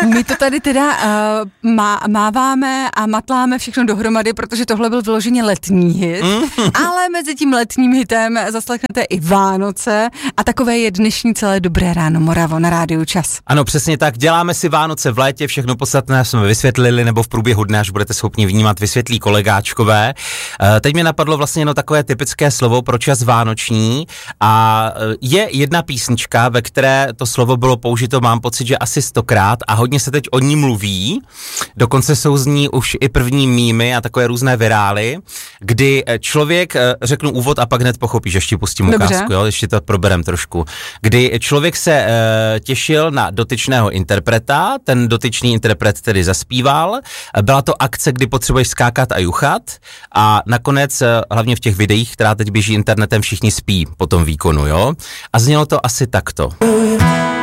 my to tady teda máváme a matláme všechno dohromady, protože tohle byl vyloženě letní hit, ale mezi tím letním hitem zaslechnete i Vánoce a takové je dnešní celé Dobré ráno Moravo na Rádiu Čas. Ano, přesně tak, děláme si Vánoce v létě, všechno podstatné jsme vysvětlili, nebo v průběhu dne, až budete schopni vnímat, vysvětlí kolegáčkové. Teď mě napadlo vlastně takové typické slovo pro čas vánoční a je jedna písnička, ve které to slovo bylo použito, mám pocit, že asi 100krát a hodně se teď o ní mluví, dokonce jsou z ní už i první mýmy a takové různé virály, kdy člověk, řeknu úvod a pak hned pochopíš, ještě pustím ukázku, jo, ještě to proberem trošku, kdy člověk se těšil na dotyčného interpreta, ten dotyčný interpret tedy zaspíval, byla to akce, kdy potřebuješ skákat a juchat a nakonec, hlavně v těch videích, která teď běží internetem, všichni spí po tom výkonu, jo, a znělo to asi takto.